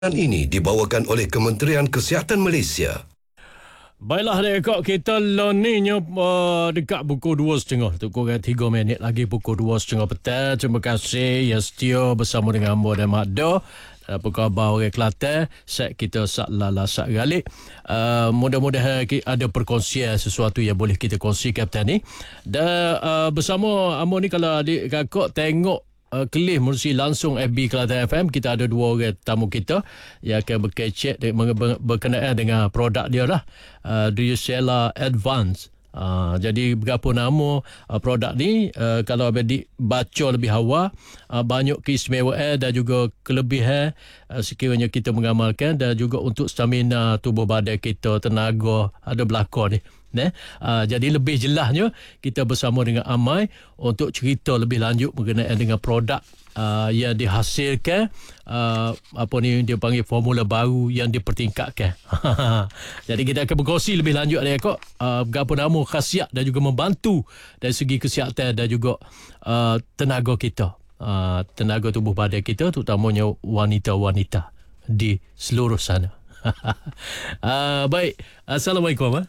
Ini dibawakan oleh Kementerian Kesihatan Malaysia. Baiklah rekod kita loninya dekat pukul 2.30 tu kurang 3 minit lagi pukul 2.30 petang. Terima kasih ya setia bersama dengan Ambo dan Makdo. Apa khabar orang Kelantan? Set kita sak lala sak galik. Mudah-mudahan ada perkongsian sesuatu yang boleh kita kongsikan petang ni. Dan bersama Ambo ni kalau adik kakak tengok kelih menerusi langsung FB Kelantan FM, kita ada dua orang tamu kita yang akan berkecek berkenaan dengan produk dia lah, Drisella Advance. Jadi berapa nama produk ni, kalau abang baca lebih awal, banyak keistimewaan dan juga kelebihan sekiranya kita mengamalkan, dan juga untuk stamina tubuh badan kita, tenaga ada belakang ni. Jadi lebih jelasnya kita bersama dengan Amai untuk cerita lebih lanjut berkenaan dengan produk yang dihasilkan, apa ni dia panggil formula baru yang dipertingkatkan. Jadi kita akan berkongsi lebih lanjut ni kok, berapa nama khasiat dan juga membantu dari segi kesihatan dan juga tenaga kita, tenaga tubuh badan kita, terutamanya wanita-wanita di seluruh sana. Baik, Assalamualaikum.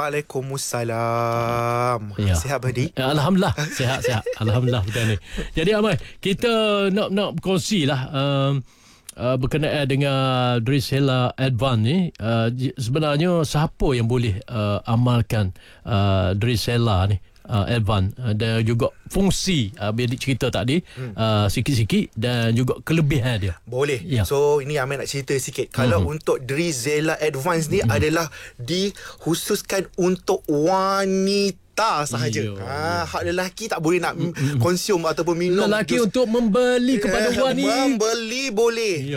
Waalaikumsalam. Ya. Sihat Badi? Alhamdulillah sihat. Alhamdulillah betul ni. Jadi Amai, kita nak berkongsi lah berkenaan dengan Drisella Advance ni. Sebenarnya siapa yang boleh amalkan Drisella ni Advance, dan juga fungsi biar cerita tadi sikit-sikit, dan juga kelebihan dia. Boleh. Ya. So ini Ahmed nak cerita sikit. Kalau untuk Drisella Advance ni adalah dikhususkan untuk wanita sahaja. Hak lelaki tak boleh nak konsum ataupun minum. Lelaki untuk membeli kepada wanita. Membeli boleh.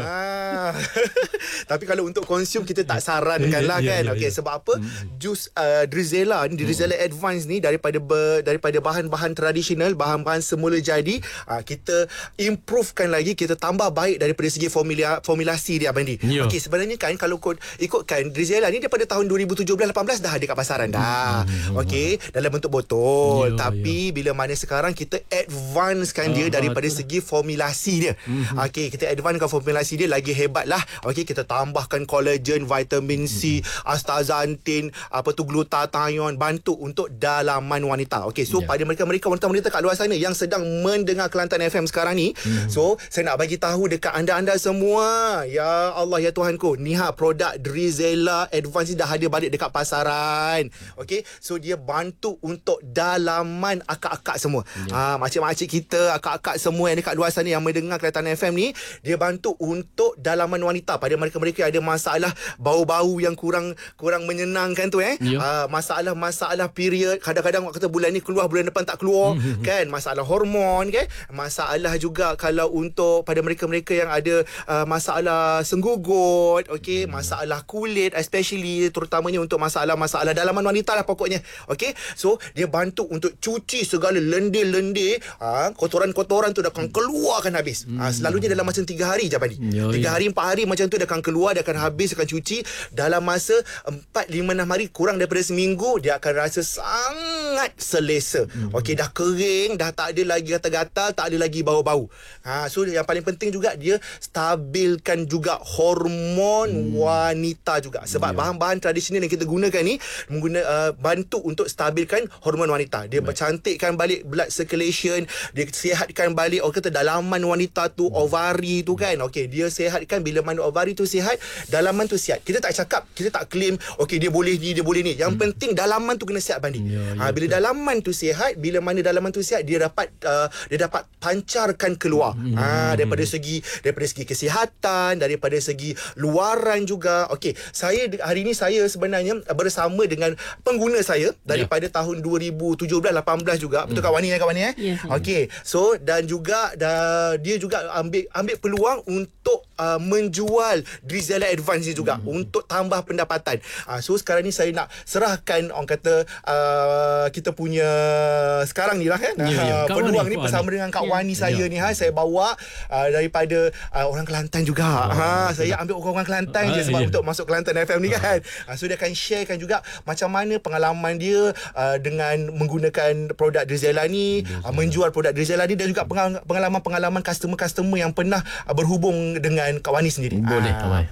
Tapi kalau untuk konsum kita tak sarankan lah kan. Okey, sebab apa? Jus Drisella ni, Drisella Advance ni daripada bahan-bahan tradisional, bahan-bahan semula jadi, kita improvekan lagi, kita tambah baik daripada segi formulasi dia Abang Di. Okey, sebenarnya kan kalau ikutkan Drisella ni daripada tahun 2017-18 dah ada kat pasaran dah. Okey, dalam bentuk botol. Tapi bila mana sekarang kita advancekan dia daripada segi formulasi dia. Okey, kita advancekan formulasi dia lagi hebat lah. Okey, kita tambahkan collagen, vitamin C, astaxanthin, glutathione, bantu untuk dalaman wanita. Okey, so pada mereka-mereka wanita-wanita kat luar sana yang sedang mendengar Kelantan FM sekarang ni, so saya nak bagi tahu dekat anda-anda semua, ya Allah ya Tuhanku, ni produk Drisella Advance ni dah ada balik dekat pasaran. Okey, so dia bantu untuk dalaman akak-akak semua. Makcik-makcik kita, akak-akak semua yang dekat luar sana yang mendengar Kelantan FM ni, dia bantu untuk dalaman wanita. Pada mereka-mereka yang ada masalah bau-bau yang kurang menyenangkan tu masalah period, kadang-kadang waktu bulan ni keluar, bulan depan tak keluar kan, masalah hormon kan, masalah juga kalau untuk pada mereka-mereka yang ada masalah senggugut, okey, masalah kulit, especially terutamanya untuk masalah dalaman wanita lah pokoknya. Okey, so dia bantu untuk cuci segala lendir-lendir, kotoran-kotoran tu dah akan keluarkan habis. Selalunya dalam masa 3 hari je Bani. 3 hari 4 hari macam tu dia akan keluar, dia akan habis, akan cuci dalam masa 4-5-6 hari, kurang daripada seminggu, dia akan rasa sangat selesa. Okey, dah kering, dah tak ada lagi gatal-gatal, tak ada lagi bau-bau. So yang paling penting juga dia stabilkan juga hormon wanita juga. Sebab bahan-bahan tradisional yang kita gunakan ni bantu untuk stabilkan hormon wanita. Dia bercantikkan balik blood circulation, dia sihatkan balik kata dalaman wanita tu, ovari tu kan. Okey, dia sihatkan. Bila mana ovari tu sihat, dalaman tu sihat. Kita tak cakap, kita tak claim okey dia boleh ni, dia boleh ni. Yang penting dalaman tu kena sihat Bandi. Bila dalaman tu sihat, bila mana dalaman tu sihat, dia dapat pancarkan keluar. Daripada segi kesihatan, daripada segi luaran juga. Okey, hari ni saya sebenarnya bersama dengan pengguna saya daripada tahun 2017-18 juga. Betul Kak Wani Kak Wani Ya. Okey, so dan juga dia juga ambil peluang untuk menjual Drisella Advance ni juga untuk tambah pendapatan. So sekarang ni saya nak serahkan orang kata kita punya sekarang ni lah kan, peluang ni bersama dengan Kak Wani saya ni saya bawa daripada orang Kelantan juga. Saya ambil orang Kelantan je sebab untuk masuk Kelantan FM ni kan. So dia akan sharekan juga macam mana pengalaman dia dengan menggunakan produk Drizella ni, menjual produk Drizella ni, dan juga pengalaman-pengalaman customer-customer yang pernah berhubung dengan Kak Wani sendiri. Boleh, Amai.